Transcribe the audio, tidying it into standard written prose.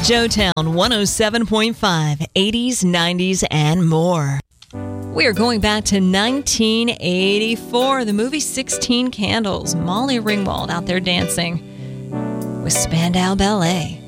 Joetown 107.5, 80s, 90s, and more. We are going back to 1984, the movie 16 Candles. Molly Ringwald out there dancing with Spandau Ballet.